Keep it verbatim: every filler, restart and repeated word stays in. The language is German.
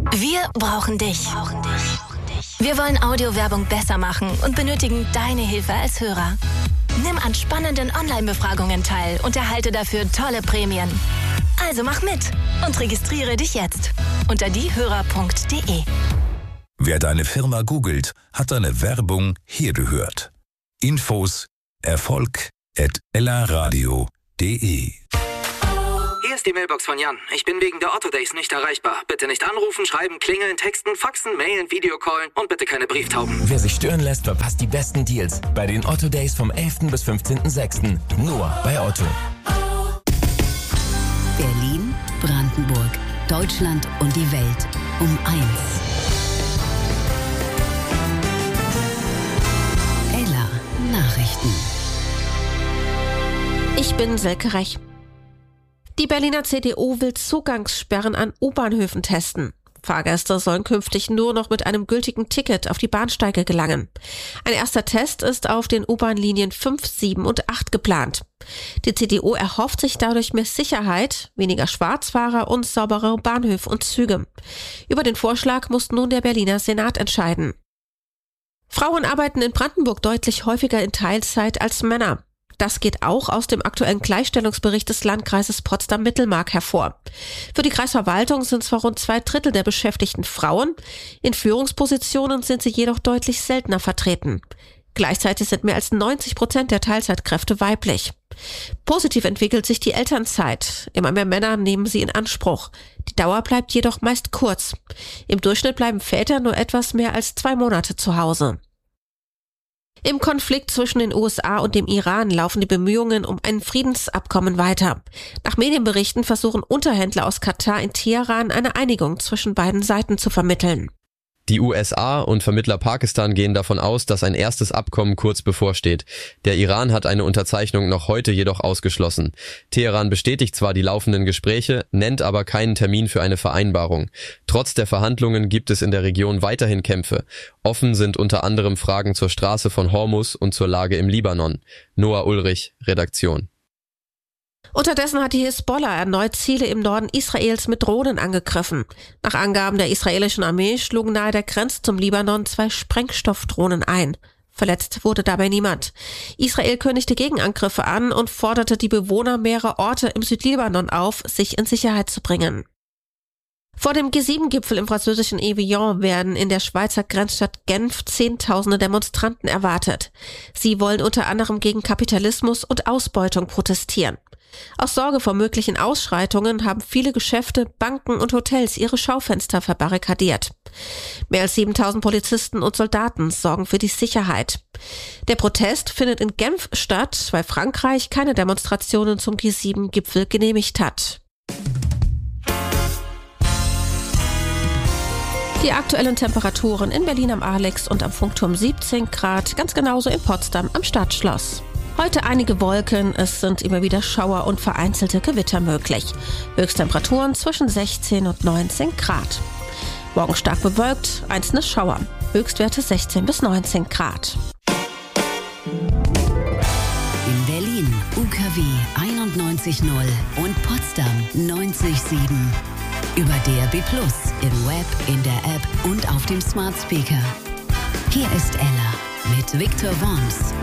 Wir brauchen dich. Wir wollen Audiowerbung besser machen und benötigen deine Hilfe als Hörer. Nimm an spannenden Online-Befragungen teil und erhalte dafür tolle Prämien. Also mach mit und registriere dich jetzt unter diehörer punkt de. Wer deine Firma googelt, hat deine Werbung hier gehört. Infos erfolg at ellaradio punkt de. Hier ist die Mailbox von Jan. Ich bin wegen der Otto Days nicht erreichbar. Bitte nicht anrufen, schreiben, klingeln, texten, faxen, mailen, Videocallen und bitte keine Brieftauben. Wer sich stören lässt, verpasst die besten Deals bei den Otto Days vom elften bis fünfzehnten sechsten Nur bei Otto. Berlin, Brandenburg, Deutschland und die Welt um eins. Ella Nachrichten. Ich bin Silke Rech. Die Berliner C D U will Zugangssperren an U-Bahnhöfen testen. Fahrgäste sollen künftig nur noch mit einem gültigen Ticket auf die Bahnsteige gelangen. Ein erster Test ist auf den U-Bahn-Linien fünf, sieben und acht geplant. Die C D U erhofft sich dadurch mehr Sicherheit, weniger Schwarzfahrer und sauberere Bahnhöfe und Züge. Über den Vorschlag muss nun der Berliner Senat entscheiden. Frauen arbeiten in Brandenburg deutlich häufiger in Teilzeit als Männer. Das geht auch aus dem aktuellen Gleichstellungsbericht des Landkreises Potsdam-Mittelmark hervor. Für die Kreisverwaltung sind zwar rund zwei Drittel der Beschäftigten Frauen, in Führungspositionen sind sie jedoch deutlich seltener vertreten. Gleichzeitig sind mehr als neunzig Prozent der Teilzeitkräfte weiblich. Positiv entwickelt sich die Elternzeit. Immer mehr Männer nehmen sie in Anspruch. Die Dauer bleibt jedoch meist kurz. Im Durchschnitt bleiben Väter nur etwas mehr als zwei Monate zu Hause. Im Konflikt zwischen den U S A und dem Iran laufen die Bemühungen um ein Friedensabkommen weiter. Nach Medienberichten versuchen Unterhändler aus Katar in Teheran eine Einigung zwischen beiden Seiten zu vermitteln. Die U S A und Vermittler Pakistan gehen davon aus, dass ein erstes Abkommen kurz bevorsteht. Der Iran hat eine Unterzeichnung noch heute jedoch ausgeschlossen. Teheran bestätigt zwar die laufenden Gespräche, nennt aber keinen Termin für eine Vereinbarung. Trotz der Verhandlungen gibt es in der Region weiterhin Kämpfe. Offen sind unter anderem Fragen zur Straße von Hormuz und zur Lage im Libanon. Noah Ulrich, Redaktion. Unterdessen hat die Hisbollah erneut Ziele im Norden Israels mit Drohnen angegriffen. Nach Angaben der israelischen Armee schlugen nahe der Grenze zum Libanon zwei Sprengstoffdrohnen ein. Verletzt wurde dabei niemand. Israel kündigte Gegenangriffe an und forderte die Bewohner mehrerer Orte im Südlibanon auf, sich in Sicherheit zu bringen. Vor dem G sieben Gipfel im französischen Evian werden in der Schweizer Grenzstadt Genf Zehntausende Demonstranten erwartet. Sie wollen unter anderem gegen Kapitalismus und Ausbeutung protestieren. Aus Sorge vor möglichen Ausschreitungen haben viele Geschäfte, Banken und Hotels ihre Schaufenster verbarrikadiert. Mehr als siebentausend Polizisten und Soldaten sorgen für die Sicherheit. Der Protest findet in Genf statt, weil Frankreich keine Demonstrationen zum G sieben Gipfel genehmigt hat. Die aktuellen Temperaturen in Berlin am Alex und am Funkturm siebzehn Grad, ganz genauso in Potsdam am Stadtschloss. Heute einige Wolken, es sind immer wieder Schauer und vereinzelte Gewitter möglich. Höchsttemperaturen zwischen sechzehn und neunzehn Grad. Morgen stark bewölkt, einzelne Schauer. Höchstwerte sechzehn bis neunzehn Grad. In Berlin U K W einundneunzig Komma null und Potsdam neunzig Komma sieben. Über D A B plus, im Web, in der App und auf dem Smart Speaker. Hier ist Ella mit Victor Worms.